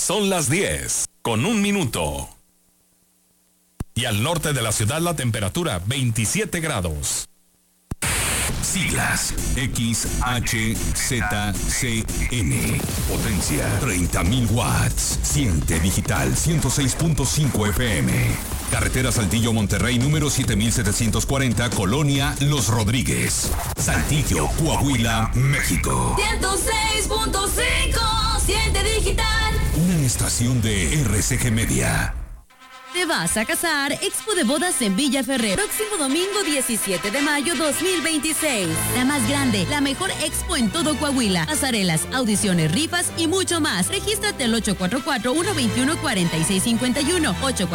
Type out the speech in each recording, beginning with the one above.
Son las 10:01. Y al norte de la ciudad la temperatura 27 grados. Siglas XHZCN. Potencia 30.000 watts. Siente digital 106.5 FM. Carretera Saltillo Monterrey número 7740, Colonia Los Rodríguez. Saltillo, Coahuila, México. 106.5. Siente digital. Una estación de RCG Media. ¿Te vas a casar? Expo de Bodas en Villa Ferrer. Próximo domingo 17 de mayo 2026. La más grande, la mejor expo en todo Coahuila. Pasarelas, audiciones, rifas y mucho más. Regístrate al 844-121-4651.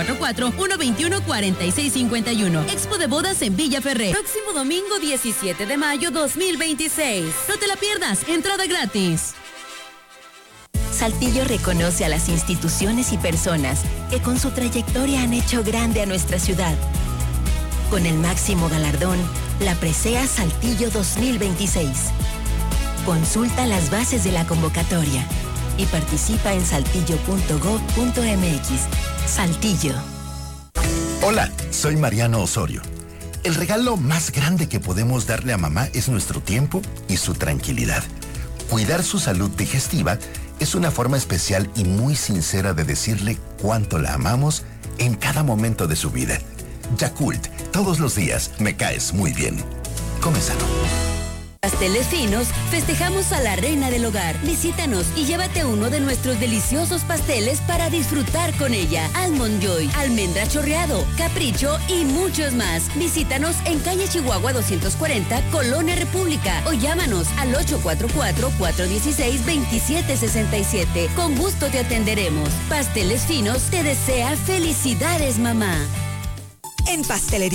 844-121-4651. Expo de Bodas en Villa Ferrer. Próximo domingo 17 de mayo 2026. No te la pierdas. Entrada gratis. Saltillo reconoce a las instituciones y personas que con su trayectoria han hecho grande a nuestra ciudad. Con el máximo galardón, la Presea Saltillo 2026. Consulta las bases de la convocatoria y participa en saltillo.gov.mx. Saltillo. Hola, soy Mariano Osorio. El regalo más grande que podemos darle a mamá es nuestro tiempo y su tranquilidad. Cuidar su salud digestiva es una forma especial y muy sincera de decirle cuánto la amamos en cada momento de su vida. Yakult, todos los días me caes muy bien. Come sano. Pasteles Finos, festejamos a la reina del hogar. Visítanos y llévate uno de nuestros deliciosos pasteles para disfrutar con ella. Almond Joy, almendra chorreado, capricho y muchos más. Visítanos en calle Chihuahua 240, Colonia República, o llámanos al 844-416-2767. Con gusto te atenderemos. Pasteles Finos te desea felicidades, mamá. En Pastelería